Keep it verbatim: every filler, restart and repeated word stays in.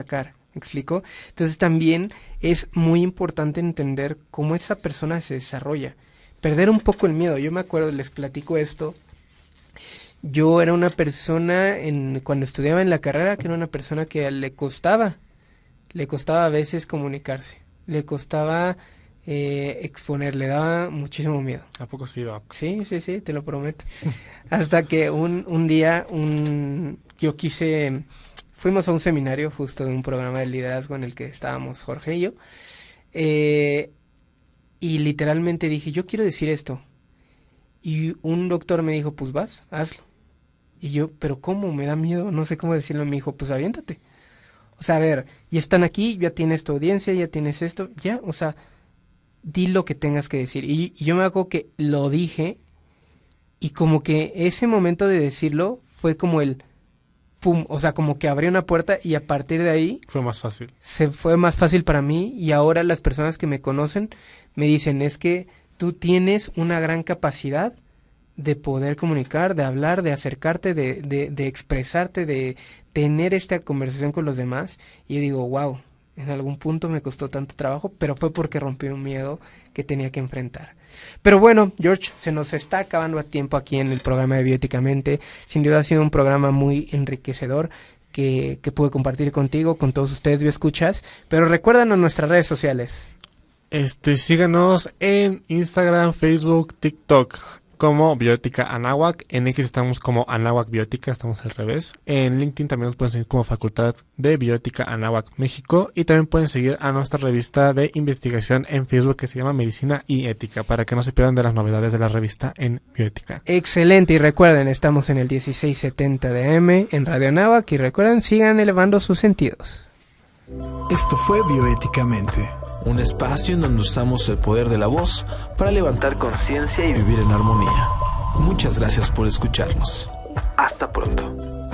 sacar, ¿me explico? Entonces también es muy importante entender cómo esa persona se desarrolla, perder un poco el miedo. Yo me acuerdo, les platico esto, yo era una persona, en cuando estudiaba en la carrera, que era una persona que le costaba, le costaba a veces comunicarse, le costaba eh, exponer, le daba muchísimo miedo. ¿A poco sí, Doc? Sí, sí, sí, te lo prometo. Hasta que un, un día, un, yo quise, fuimos a un seminario justo de un programa de liderazgo en el que estábamos Jorge y yo, eh, y literalmente dije, yo quiero decir esto. Y un doctor me dijo, pues vas, hazlo. Y yo, pero ¿cómo? Me da miedo, no sé cómo decirlo. Me dijo, pues aviéntate. O sea, a ver, ya están aquí, ya tienes tu audiencia, ya tienes esto, ya, o sea, di lo que tengas que decir. Y, y yo me acuerdo que lo dije, y como que ese momento de decirlo fue como el pum, o sea, como que abrió una puerta y a partir de ahí fue más fácil. Se fue más fácil para mí, y ahora las personas que me conocen me dicen, es que tú tienes una gran capacidad de poder comunicar, de hablar, de acercarte, de, de, de expresarte, de tener esta conversación con los demás. Y yo digo, wow, en algún punto me costó tanto trabajo, pero fue porque rompí un miedo que tenía que enfrentar. Pero bueno, George, se nos está acabando a tiempo aquí en el programa de Bioéticamente. Sin duda ha sido un programa muy enriquecedor que, que pude compartir contigo, con todos ustedes, bioescuchas. Pero recuérdanos nuestras redes sociales. Este, síganos en Instagram, Facebook, TikTok como Bioética Anáhuac. En X estamos como Anáhuac Bioética, estamos al revés. En LinkedIn también nos pueden seguir como Facultad de Bioética Anáhuac México, y también pueden seguir a nuestra revista de investigación en Facebook que se llama Medicina y Ética, para que no se pierdan de las novedades de la revista en bioética. Excelente, y recuerden, estamos en el dieciséis setenta de A M en Radio Anáhuac, y recuerden, sigan elevando sus sentidos. Esto fue Bioéticamente, un espacio en donde usamos el poder de la voz para levantar conciencia y vivir en armonía. Muchas gracias por escucharnos. Hasta pronto.